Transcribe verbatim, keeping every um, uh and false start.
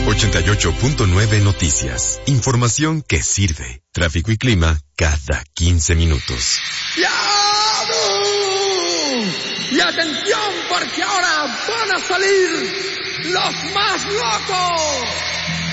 ochenta y ocho punto nueve Noticias. Información que sirve. Tráfico y clima cada quince minutos. Y atención, porque ahora van a salir los más locos.